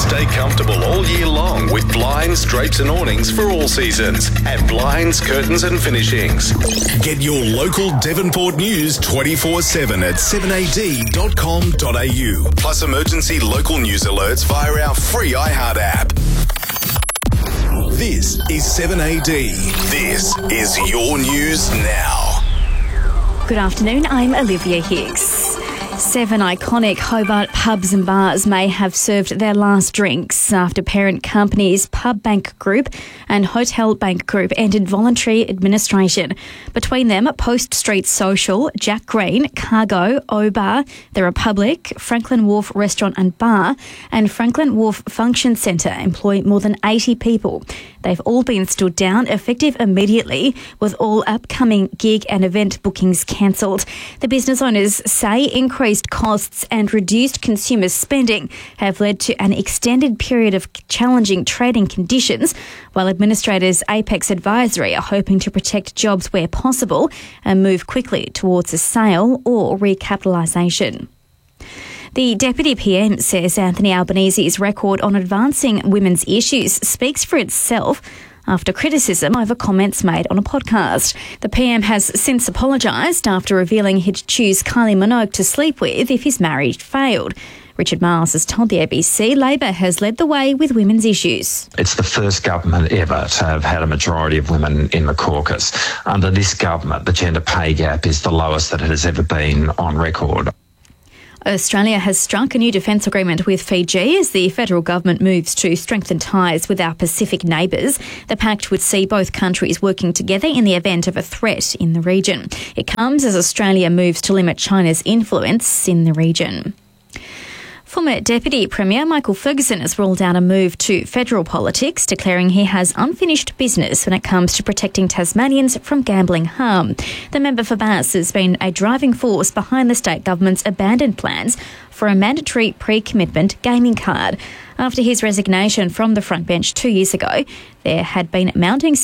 Stay comfortable all year long with blinds, drapes and awnings for all seasons at Blinds, Curtains and Finishings. Get your local Devonport news 24/7 at 7ad.com.au. Plus emergency local news alerts via our free iHeart app. This is 7AD. This is your news now. Good afternoon, I'm Olivia Hicks. 7 iconic Hobart pubs and bars may have served their last drinks after parent companies Pub Bank Group and Hotel Bank Group ended voluntary administration. Between them, Post Street Social, Jack Green, Cargo, O-Bar, The Republic, Franklin Wharf Restaurant and Bar and Franklin Wharf Function Centre employ more than 80 people. They've all been stood down effective immediately, with all upcoming gig and event bookings cancelled. The business owners say increased costs and reduced consumer spending have led to an extended period of challenging trading conditions, while administrators Apex Advisory are hoping to protect jobs where possible and move quickly towards a sale or recapitalisation. The Deputy PM says Anthony Albanese's record on advancing women's issues speaks for itself after criticism over comments made on a podcast. The PM has since apologised after revealing he'd choose Kylie Minogue to sleep with if his marriage failed. Richard Miles has told the ABC Labor has led the way with women's issues. It's the first government ever to have had a majority of women in the caucus. Under this government, the gender pay gap is the lowest that it has ever been on record. Australia has struck a new defence agreement with Fiji as the federal government moves to strengthen ties with our Pacific neighbours. The pact would see both countries working together in the event of a threat in the region. It comes as Australia moves to limit China's influence in the region. Former Deputy Premier Michael Ferguson has ruled out a move to federal politics, declaring he has unfinished business when it comes to protecting Tasmanians from gambling harm. The member for Bass has been a driving force behind the state government's abandoned plans for a mandatory pre-commitment gaming card. After his resignation from the front bench 2 years ago, there had been mounting